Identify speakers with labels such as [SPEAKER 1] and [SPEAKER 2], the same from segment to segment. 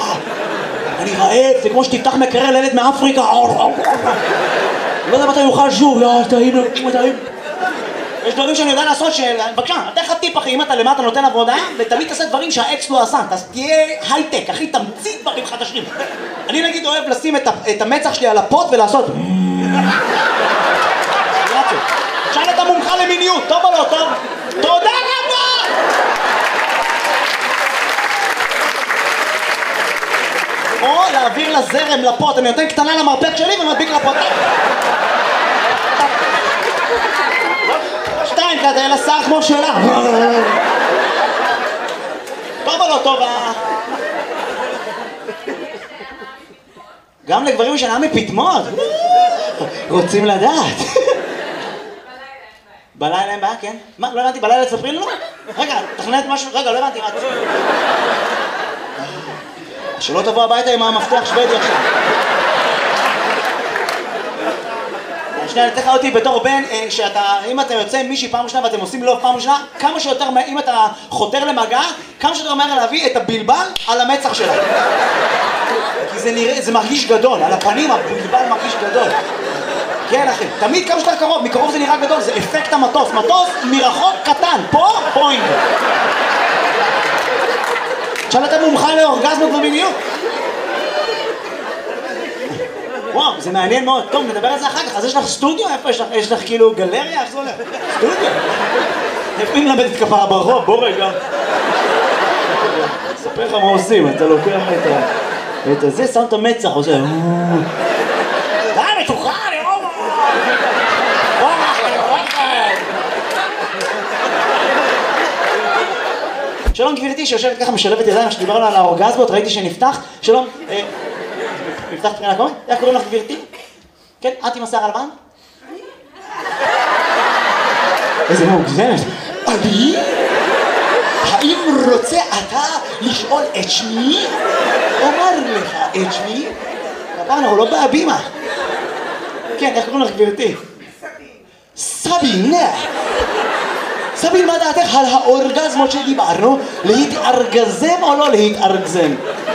[SPEAKER 1] אני רעב, זה כמו שתפתח מקרר לילד מאפריקה. לא יודע מתי יוכל שוב, טעינו. יש דברים שאני יודע לעשות בבקשה, נתן לך טיפ אחי, אם אתה למטה נותן עבודה, ותמיד תעשה דברים שהאקס לא עשה, תהיה הייטק, אחי, תמציא דברים חדשים. אני נגיד אוהב לשים את המצח שלי על הפוט ולעשות עכשיו אתה מומחה למיניות, טוב או לא טוב? תודה רבה! או להעביר לזרם לפוט, אני נותן קטנה למרפק שלי ומדביק לפוט. שתיים כזה, אלא שר כמו שלה. טוב או לא טוב? גם לגברים משנה מפטמות. רוצים לדעת. בלילה אין בעיה, כן? מה? לא הבנתי, בלילה תספרי לנו? רגע, תכננת משהו? רגע, לא הבנתי, מה? שלא תבוא הביתה עם המפתח שוודי עכשיו. שנייה, נתן לך אותי בתור בן, אם אתה יוצא עם מישהי פעם ראשונה ואתם עושים לוב פעם ראשונה, כמה שיותר, אם אתה חותר למגע, כמה שיותר מהר להביא את הבלבל על המצח שלה. כי זה מרגיש גדול, על הפנים הבלבל מרגיש גדול. כן אחי, תמיד כמה שיותר קרוב, מקרוב זה נראה גדול, זה אפקט המטוס, מטוס מרחוק קטן, פה פוינט. עכשיו אתה מומחה לאורגזמות ומיניות. וואו, זה מעניין מאוד. טוב, נדבר על זה אחר כך. אז יש לך סטודיו? איפה יש לך? יש לך כאילו גלריה? איך זה הולך? סטודיו? איפה אם למדת כפרה ברחוב? בוא רגע. אספר לך מה עושים, אתה לוקח את הזה, שם את המצח, עושה... די, מתוחה, אני רואה! שלום גבירתי שיושבת ככה משלבת ידיים שדיברנו על האורגזמות, ראיתי שנפתח. שלום, נפתח תחילה קוראים? איך קוראים לך גבירתי? כן, את עם השיער הלבן? איזה מוגזמת. אני? האם רוצה אתה לשאול את שמי? אומר לך את שמי? הפעם אנחנו לא בהבימה. כן, איך קוראים לך גבירתי? סבין. סבין, מה דעתך על האורגזמות שדיברנו? להתארגזם או לא להתארגזם?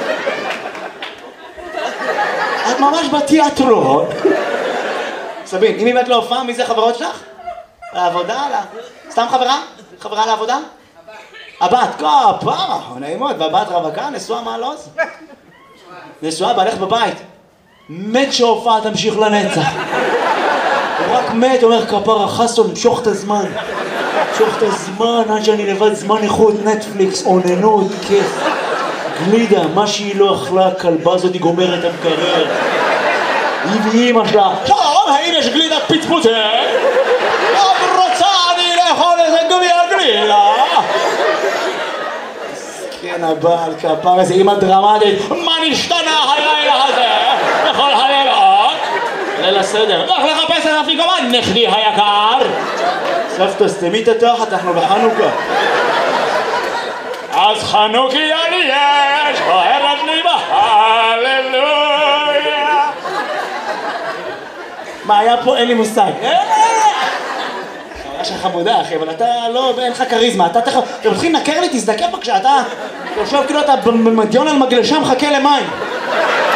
[SPEAKER 1] את ממש בתיאטרון. סבין, אם באמת לא הופעה, מי זה חברות שלך? לעבודה? סתם חברה? חברה לעבודה? הבת, כפרה, נעימות, והבת רווקה, נשואה מעלוז? נשואה, בעלך בבית. מת שההופעה תמשיך לנצח. הוא רק מת, אומר כפרה, חסון, משוך את הזמן. משוך את הזמן, עד שאני לבד זמן איכות, נטפליקס, אוננות, כיף. גלידה, מה שהיא לא אכלה, הכלבה הזאת היא גומרת את המקרר. היא ואימא שלה, שלום, האם יש גלידת פטפוטה? לא רוצה אני לאכול איזה גביע גלידה. כן, הבעל כפר איזה אימא דרמטית, מה נשתנה הלילה הזה? בכל הלילות? ליל הסדר, לך לחפש את אפיקומן, נכדי היקר. סבתא, סתמי את התחת, אנחנו בחנוכה. אז חנוכיה לי יש, אוהבת לי בהללויה. מה היה פה? אין לי מושג. יש לך חמודה אחי, אבל אתה לא, אין לך כריזמה. אתה מתחיל לנקר לי, תזדקר בבקשה, אתה חושב כאילו אתה במדיון על מגלשה מחכה למים.